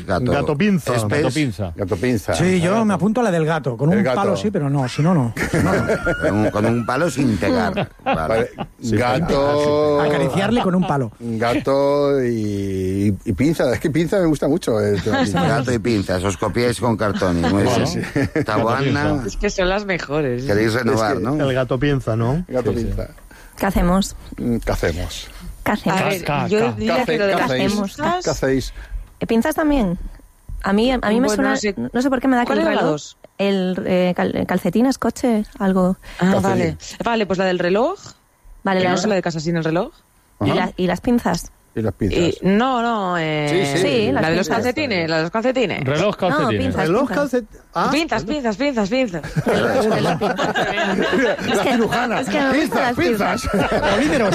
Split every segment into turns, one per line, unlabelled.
gato.
Gato pinza.
Gato pinza.
Sí, yo me apunto a la del gato. Con un palo sí, pero no, si no, no.
Con un palo sin pegar. Vale.
Sí, gato...
Acariciarle con un palo.
Gato y pinza. Es que pinza me gusta mucho.
Gato y pinzas. Os copiáis con cartón. Muy bien.
Sí.
Taboana.
Es que son las mejores.
Queréis renovar, ¿no?
El gato pinza, ¿no?
Gato pinza.
¿Qué hacemos?
¿Qué hacemos?
¿Qué hacemos?
A ver, yo diría que lo de las pinzas...
¿Qué hacéis?
¿Pinzas también? A mí me suena... No sé por qué me da que el reloj... El calcetines, coche, algo...
Vale. Vale, pues la del reloj.
Vale,
¿No es la de casa sin el reloj?
¿Y las pinzas?
¿Y las pinzas?
No.
Sí,
la de los calcetines, la de los calcetines.
Reloj, calcetines.
No, pinzas.
Reloj, calcetines.
Pinzas.
Es que cirujana.
Pinzas.
Polímeros.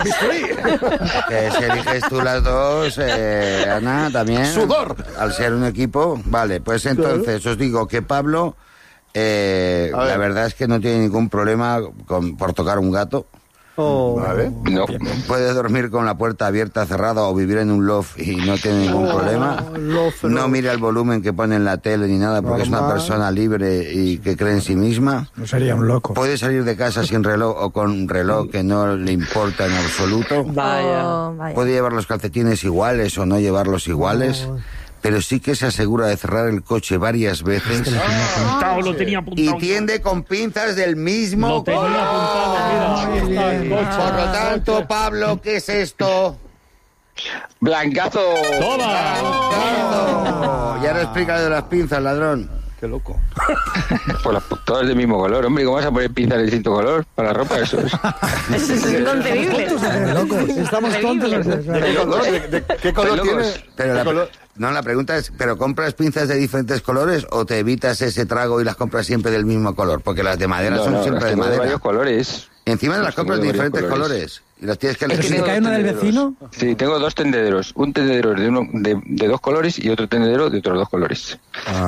Si eliges tú las dos, Ana, también.
¡Sudor!
Al ser un equipo. Vale, pues entonces os digo que Pablo, la verdad es que no tiene ningún problema por tocar un gato.
Vale.
No. Puede dormir con la puerta abierta, cerrada o vivir en un loft y no tiene ningún problema. No mira el volumen que pone en la tele ni nada porque es una persona libre y que cree en sí misma.
No sería un loco.
Puede salir de casa sin reloj o con reloj que no le importa en absoluto.
Vaya.
Puede llevar los calcetines iguales o no llevarlos iguales. Pero sí que se asegura de cerrar el coche varias veces.
Lo tenía apuntado.
Y tiende con pinzas del mismo
Lo tenía apuntado, mira.
Por lo tanto, Pablo, ¿qué es esto?
¡Blancazo!
¡Toma! Y ahora explica de las pinzas, ladrón.
Qué loco.
Pues todas del mismo color. Hombre, ¿cómo vas a poner pinzas de distinto color para la ropa? Eso es...
Eso es inconcebible.
Estamos tontos.
¿De qué color tiene?
Pero la pregunta es, ¿pero compras pinzas de diferentes colores o te evitas ese trago y las compras siempre del mismo color? Porque las de madera son siempre de madera.
De varios colores.
Encima de las compras de diferentes colores. Y las tienes que
¿Pero
elegir.
si le cae una del vecino?
Sí, tengo dos tendederos. Un tendedero de dos colores y otro tendedero de otros dos colores.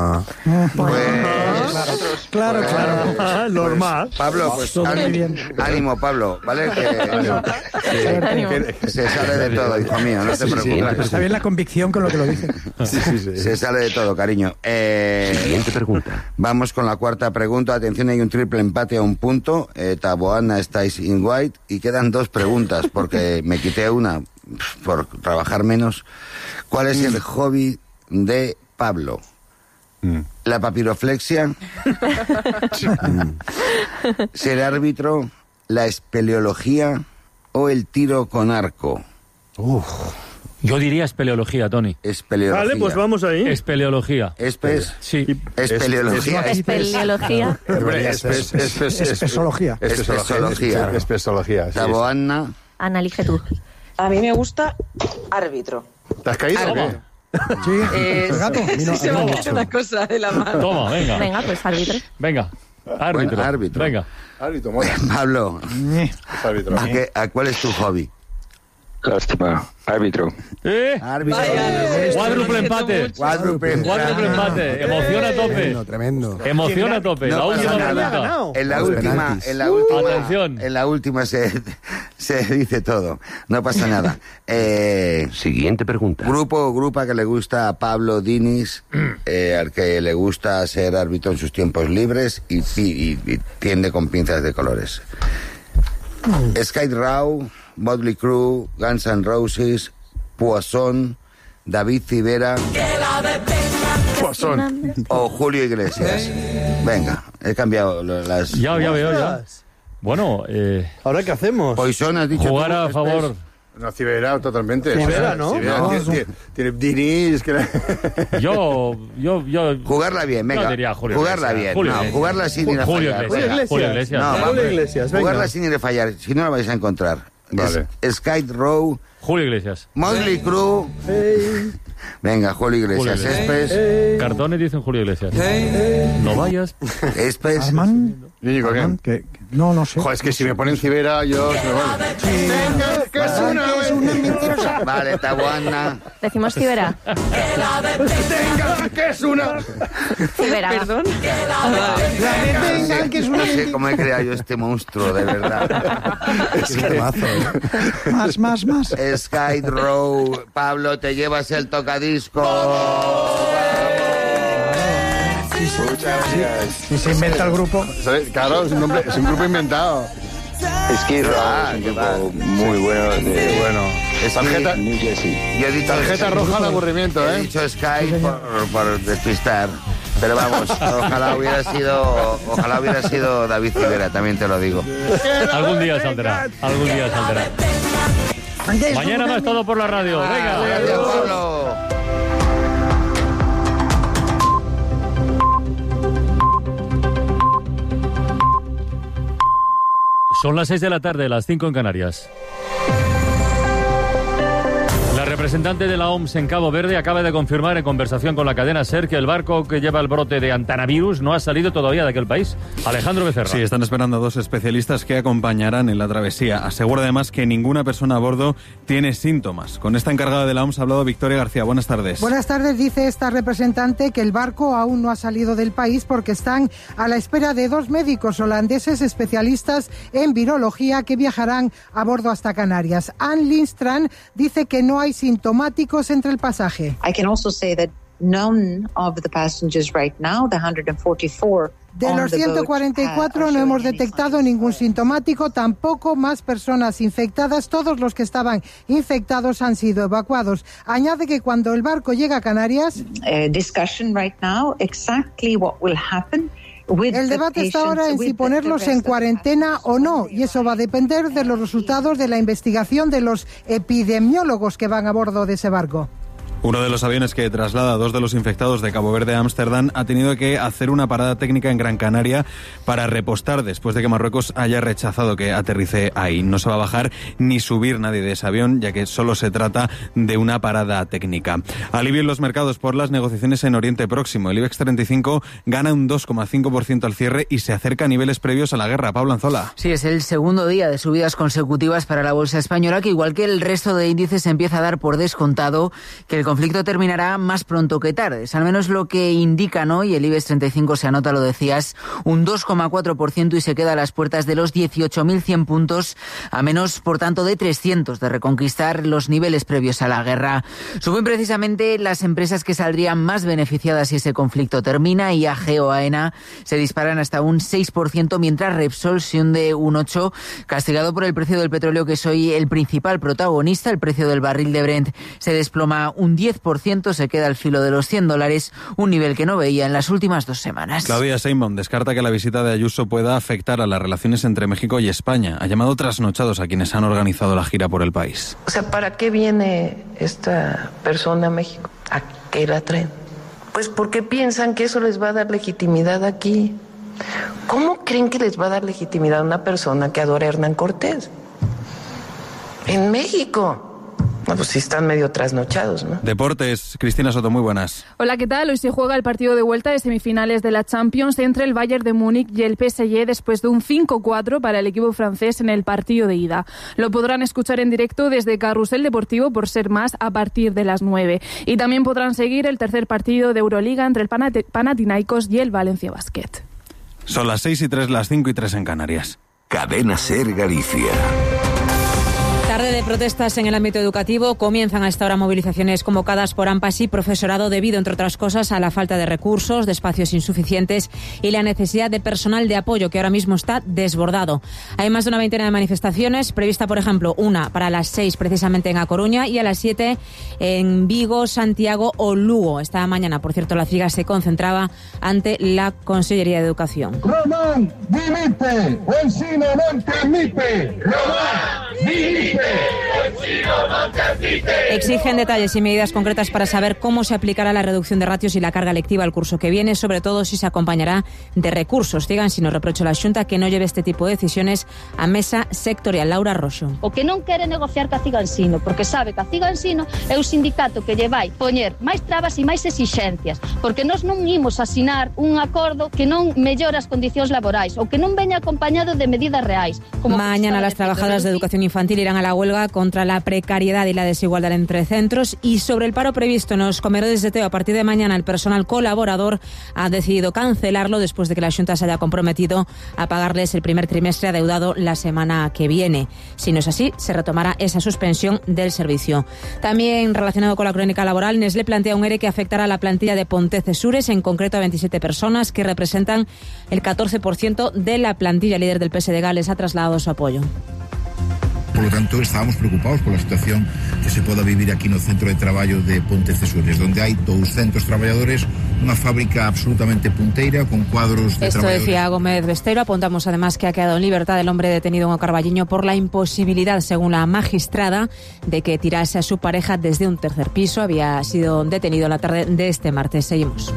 Claro.
Normal.
Pablo, pues ánimo, Pablo, ¿vale? Que se sale de todo, hijo mío, no te preocupes.
Está bien la convicción con lo que lo dice.
Se sale de todo, cariño.
Siguiente pregunta.
Vamos con la cuarta pregunta. Atención, hay un triple empate a un punto. Taboana, estáis in white y quedan dos preguntas porque me quité una por trabajar menos. ¿Cuál es el hobby de Pablo? ¿La papiroflexia? ¿Ser árbitro? ¿La espeleología? ¿O el tiro con arco?
Yo diría espeleología, Tony.
Espeleología.
Vale, pues vamos ahí.
Espeleología. Sí.
Espeleología.
Espeleología.
Espeleología.
Taboana.
Ana, elige tú.
A mí me gusta árbitro.
¿Te has caído o qué?
Sí, el gato.
Sí, se me ha hecho una cosa de la mano.
Toma, venga.
Venga, pues árbitro.
Venga. Árbitro.
Bueno, árbitro.
Venga.
Árbitro, mola.
Pablo,
Árbitro.
¿cuál es tu hobby?
Lástima. Árbitro.
Árbitro.
Cuádruple empate.
Cuádruple
empate. Emoción a tope.
Tremendo.
Emoción a tope.
No
La última
pasa nada.
pregunta.
En la última se dice todo. No pasa nada.
Siguiente pregunta.
Grupo o grupa que le gusta a Pablo Diniz, al que le gusta ser árbitro en sus tiempos libres y tiende con pinzas de colores. Skid Row, Motley Crue, Guns N' Roses, Poison, David Civera o Julio Iglesias. Venga, he cambiado las...
Ya veo, ya. Bueno,
¿ahora qué hacemos?
Poison, has dicho
jugar
tú,
a favor...
No, Civera totalmente.
Civera, ¿no?
Tiene Diniz.
Yo...
Jugarla bien, venga.
Yo diría Julio
jugarla
Iglesias.
bien. No, jugarla sin ir a fallar.
Julio Iglesias.
No,
Julio Iglesias, venga.
jugarla sin ir a fallar. Si no la vais a encontrar.
Vale.
Skid Row,
Julio Iglesias.
Motley Crue. Venga, Julio Iglesias. Espes.
Cartones dicen Julio Iglesias. No vayas.
Espes.
Arman.
Íñigo, ¿qué?
No sé.
Joder, es que si me ponen Civera, yo...
Que es una mentirosa.
Vale, Taboana.
Decimos Civera.
Venga, que es una...
Civera.
Perdón.
Venga, que es una
No sé
mentira.
cómo he creado yo este monstruo, de verdad.
Es que
Más.
Skid Row. Pablo, te llevas el tocadiscos.
Muchas gracias.
Y se inventa el grupo.
Claro, es un grupo inventado.
Skid Row es un grupo muy bueno.
Bueno, tarjeta,
New Jersey.
Yo he dicho
tarjeta roja de aburrimiento,
He dicho Sky por despistar. Pero vamos, ojalá hubiera sido David Civera, también te lo digo.
Algún día saldrá. Mañana más todo por la radio. Venga.
Gracias, Pablo.
Son las 6 de la tarde, las 5 en Canarias. La representante de la OMS en Cabo Verde acaba de confirmar en conversación con la cadena SER que el barco que lleva el brote de Antanavirus no ha salido todavía de aquel país. Alejandro Becerra.
Sí, están esperando a 2 especialistas que acompañarán en la travesía. Asegura además que ninguna persona a bordo tiene síntomas. Con esta encargada de la OMS ha hablado Victoria García. Buenas tardes.
Buenas tardes. Dice esta representante que el barco aún no ha salido del país porque están a la espera de 2 médicos holandeses especialistas en virología que viajarán a bordo hasta Canarias. Anne Lindstrand dice que no hay sintomáticos entre el pasaje.
I can also say that none of the passengers right now, the 144
de los 144 no hemos detectado ningún sintomático, tampoco más personas infectadas. Todos los que estaban infectados han sido evacuados. Añade que cuando el barco llega a Canarias,
discussion right now exactly what will happen.
El debate está ahora en si ponerlos en cuarentena o no, y eso va a depender de los resultados de la investigación de los epidemiólogos que van a bordo de ese barco.
Uno de los aviones que traslada a 2 de los infectados de Cabo Verde a Ámsterdam ha tenido que hacer una parada técnica en Gran Canaria para repostar después de que Marruecos haya rechazado que aterrice ahí. No se va a bajar ni subir nadie de ese avión, ya que solo se trata de una parada técnica. Alivio en los mercados por las negociaciones en Oriente Próximo. El IBEX 35 gana un 2,5% al cierre y se acerca a niveles previos a la guerra. Pablo Anzola.
Sí, es el segundo día de subidas consecutivas para la bolsa española, que igual que el resto de índices empieza a dar por descontado que el conflicto terminará más pronto que tarde. Es al menos lo que indican hoy. El IBEX 35 se anota, lo decías, un 2,4% y se queda a las puertas de los 18.100 puntos, a menos, por tanto, de 300 de reconquistar los niveles previos a la guerra. Suben precisamente las empresas que saldrían más beneficiadas si ese conflicto termina. IAG o AENA se disparan hasta un 6%, mientras Repsol se hunde un 8%, castigado por el precio del petróleo, que es hoy el principal protagonista. El precio del barril de Brent se desploma un 10%, se queda al filo de los $100, un nivel que no veía en las últimas 2 semanas.
Claudia Sheinbaum descarta que la visita de Ayuso pueda afectar a las relaciones entre México y España. Ha llamado trasnochados a quienes han organizado la gira por el país.
O sea, ¿para qué viene esta persona a México? ¿A qué la traen? Pues porque piensan que eso les va a dar legitimidad aquí. ¿Cómo creen que les va a dar legitimidad a una persona que adora a Hernán Cortés? En México. No, pues sí están medio trasnochados, ¿no?
Deportes, Cristina Soto, muy buenas.
Hola, ¿qué tal? Hoy se juega el partido de vuelta de semifinales de la Champions entre el Bayern de Múnich y el PSG después de un 5-4 para el equipo francés en el partido de ida. Lo podrán escuchar en directo desde Carrusel Deportivo por ser más a partir de las 9. Y también podrán seguir el tercer partido de Euroliga entre el Panathinaikos y el Valencia Basket.
Son las 6:03, las 5:03 en Canarias.
Cadena SER Galicia.
Tarde de protestas en el ámbito educativo. Comienzan a esta hora movilizaciones convocadas por AMPAS y profesorado debido, entre otras cosas, a la falta de recursos, de espacios insuficientes y la necesidad de personal de apoyo que ahora mismo está desbordado. Hay más de una veintena de manifestaciones, prevista, por ejemplo, una para las 6 precisamente en A Coruña y a las 7 en Vigo, Santiago o Lugo. Esta mañana, por cierto, la CIGA se concentraba ante la Consellería de Educación.
Román, dimite, o ensino non te admite. Román, dimite.
Exigen detalles y medidas concretas para saber cómo se aplicará la reducción de ratios y la carga lectiva al curso que viene, sobre todo si se acompañará de recursos. Digan, si no reprocho a la Xunta que no lleve este tipo de decisiones a mesa sectorial. Laura Roxo.
O que non quere negociar ca Cigansino, porque sabe que a Cigansino é o sindicato que lle vai poñer máis trabas e máis exixencias, porque nós non imos asinar un acordo que non mellora as condicións laborais ou que non veña acompañado de medidas reais.
Mañana las trabajadoras de educación infantil irán a la huelga contra contra la precariedad y la desigualdad entre centros. Y sobre el paro previsto en los comedores de Teo a partir de mañana, el personal colaborador ha decidido cancelarlo después de que la Xunta se haya comprometido a pagarles el primer trimestre adeudado la semana que viene. Si no es así, se retomará esa suspensión del servicio. También relacionado con la crónica laboral, Nestlé plantea un ERE que afectará a la plantilla de Pontecesures, en concreto a 27 personas que representan el 14% de la plantilla. El líder del PSDG les ha trasladado su apoyo.
Por lo tanto, estábamos preocupados por la situación que se poda vivir aquí no centro de traballo de Pontecesures, donde hai 200 traballadores, unha fábrica absolutamente punteira con cuadros de
Esto
traballadores.
decía Gómez Besteiro. Apuntamos además que ha quedado en libertad el hombre detenido en Carballiño por la imposibilidad, según la magistrada, de que tirase a su pareja desde un tercer piso. Había sido detenido la tarde de este martes. Seguimos.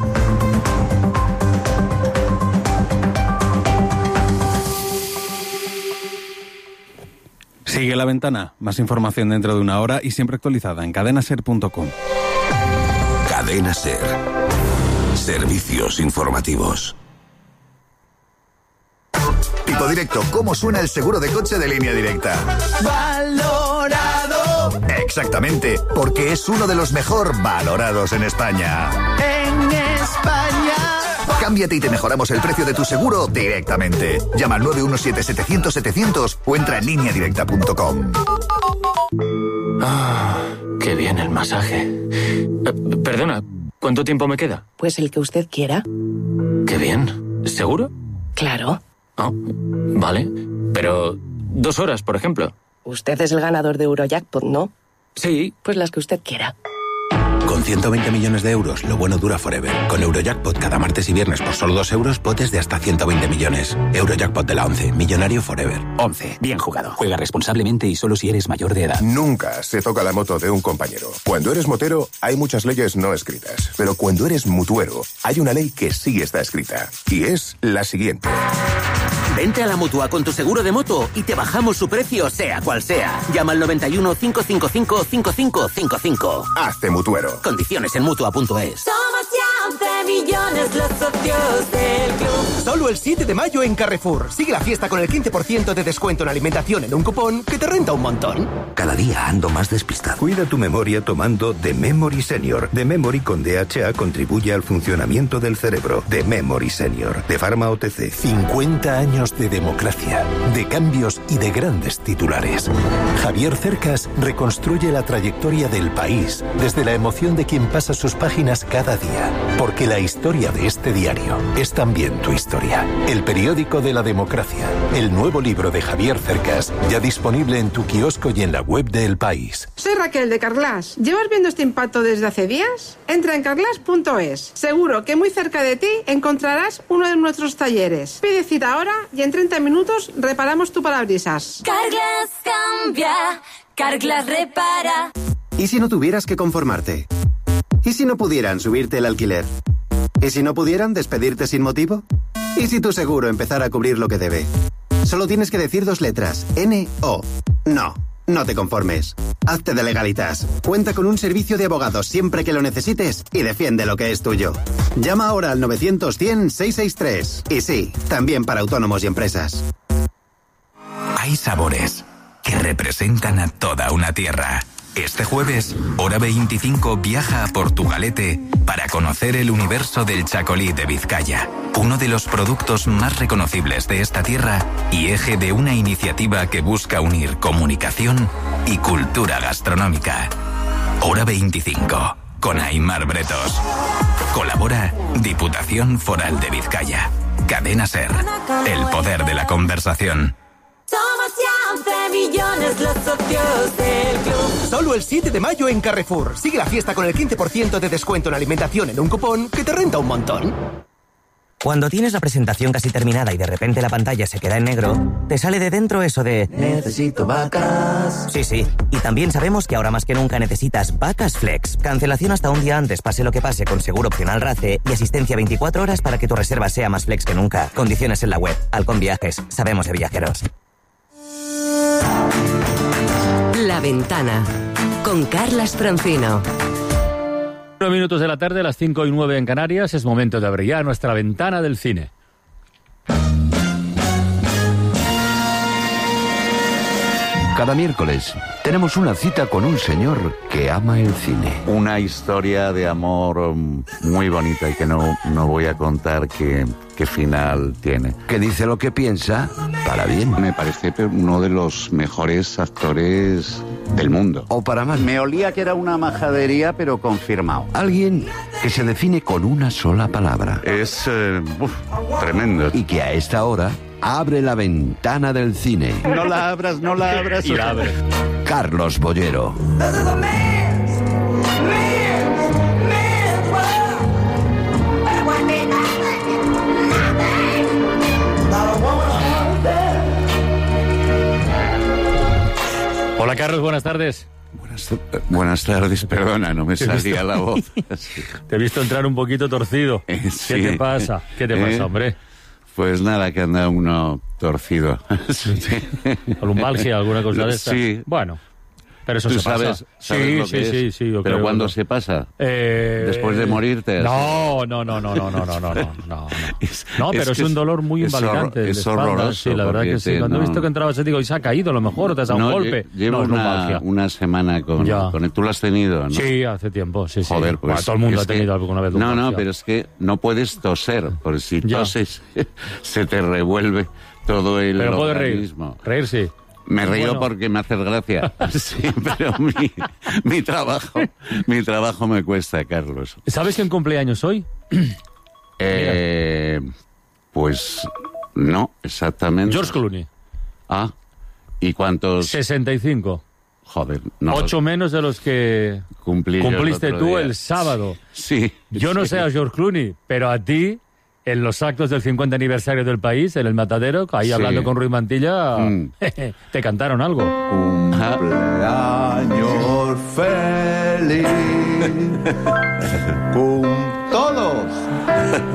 Sigue La Ventana. Más información dentro de una hora y siempre actualizada en cadenaser.com.
Cadena Ser. Servicios informativos.
Tipo Directo, ¿cómo suena el seguro de coche de Línea Directa?
Valorado.
Exactamente, porque es uno de los mejor valorados en España.
En España.
Cámbiate y te mejoramos el precio de tu seguro directamente. Llama al 917-700-700 o entra en lineadirecta.com.
Ah, qué bien el masaje. Perdona, ¿cuánto tiempo me queda?
Pues el que usted quiera.
Qué bien. ¿Seguro?
Claro.
Oh, vale. Pero 2 horas, por ejemplo.
Usted es el ganador de Eurojackpot, ¿no?
Sí.
Pues las que usted quiera.
Con 120 millones de euros, lo bueno dura forever. Con Eurojackpot cada martes y viernes por solo 2 euros, potes de hasta 120 millones. Eurojackpot de la 11, millonario forever.
11, bien jugado. Juega responsablemente y solo si eres mayor de edad.
Nunca se toca la moto de un compañero. Cuando eres motero, hay muchas leyes no escritas. Pero cuando eres mutuero, hay una ley que sí está escrita. Y es la siguiente.
Vente a la Mutua con tu seguro de moto y te bajamos su precio, sea cual sea. Llama al 91 555 5555.
Hazte mutuero.
Condiciones en Mutua.es.
Somos ya 11 millones los socios del club.
Solo el 7 de mayo en Carrefour. Sigue la fiesta con el 15% de descuento en alimentación en un cupón que te renta un montón.
Cada día ando más despistado.
Cuida tu memoria tomando The Memory Senior. The Memory con DHA contribuye al funcionamiento del cerebro. The Memory Senior. De Pharma OTC.
50 años de democracia, de cambios y de grandes titulares. Javier Cercas reconstruye la trayectoria del país desde la emoción de quien pasa sus páginas cada día. Porque la historia de este diario es también tu historia. El periódico de la democracia. El nuevo libro de Javier Cercas, ya disponible en tu kiosco y en la web de El País.
Soy Raquel de Carglass. ¿Llevas viendo este impacto desde hace días? Entra en carglass.es. Seguro que muy cerca de ti encontrarás uno de nuestros talleres. Pide cita ahora y en 30 minutos reparamos tu parabrisas.
Carglass cambia, Carglass repara.
¿Y si no tuvieras que conformarte? ¿Y si no pudieran subirte el alquiler? ¿Y si no pudieran despedirte sin motivo? ¿Y si tu seguro empezara a cubrir lo que debe? Solo tienes que decir 2 letras, N-O. No, no te conformes. Hazte de Legalitas. Cuenta con un servicio de abogados siempre que lo necesites y defiende lo que es tuyo. Llama ahora al 900-100-663. Y sí, también para autónomos y empresas.
Hay sabores que representan a toda una tierra. Este jueves, Hora 25 viaja a Portugalete para conocer el universo del chacolí de Vizcaya, uno de los productos más reconocibles de esta tierra y eje de una iniciativa que busca unir comunicación y cultura gastronómica. Hora 25, con Aimar Bretos. Colabora Diputación Foral de Vizcaya. Cadena Ser, el poder de la conversación.
Somos ya 11 millones los socios del club.
Solo el 7 de mayo en Carrefour. Sigue la fiesta con el 15% de descuento en alimentación en un cupón que te renta un montón.
Cuando tienes la presentación casi terminada y de repente la pantalla se queda en negro, te sale de dentro eso de...
Necesito vacas.
Sí. Y también sabemos que ahora más que nunca necesitas Vacas Flex. Cancelación hasta un día antes, pase lo que pase, con seguro opcional RACE y asistencia 24 horas para que tu reserva sea más flex que nunca. Condiciones en la web. Halcón Viajes. Sabemos de viajeros.
La Ventana, con Carlas Francino.
9 minutos de la tarde, las 5:09 en Canarias. Es momento de abrir ya nuestra ventana del cine.
Cada miércoles tenemos una cita con un señor que ama el cine.
Una historia de amor muy bonita y que no voy a contar qué final tiene.
Que dice lo que piensa para bien.
Me parece uno de los mejores actores del mundo.
O para mal.
Me olía que era una majadería, pero confirmado.
Alguien que se define con una sola palabra.
Es tremendo.
Y que a esta hora abre la ventana del cine.
No la abras.
Y la abre. Carlos Bollero.
Hola Carlos, buenas tardes.
Buenas tardes, perdona, no me salía la voz.
Te he visto entrar un poquito torcido.
Sí.
¿Qué te pasa? ¿Qué te pasa, hombre?
Pues nada, que anda uno torcido.
¿Lumbalgia, alguna cosa de estas?
Sí.
Bueno, pero eso
¿Tú
se pasa.
sabes lo que es?
Sí. Yo
¿Pero
creo
cuándo
que...
se pasa? ¿Después de morirte?
No. No, pero es un dolor muy invalidante.
Es horroroso.
Sí, la verdad que sí. Cuando he visto que entrabas, digo, y se ha caído, a lo mejor, o te has dado un golpe.
Llevo una semana con él. ¿Tú lo has tenido, no?
Sí, hace tiempo, sí.
Joder, pues...
Bueno, todo el mundo ha tenido alguna vez lumbalgia.
No, pero es que no puedes toser, porque si toses se te revuelve todo el
pero
organismo.
Pero puedes reír sí.
Me río porque me haces gracia. Sí, pero mi trabajo me cuesta, Carlos.
¿Sabes quién cumpleaños hoy?
Pues no, exactamente.
George Clooney.
Ah, ¿y cuántos?
65.
Joder, no.
8 menos de los que cumpliste tú el sábado.
Sí.
Yo no sé a George Clooney, pero a ti... En los actos del 50 aniversario del País, en el Matadero, ahí hablando con Ruiz Mantilla, te cantaron algo.
Cumpleaños feliz. Todos.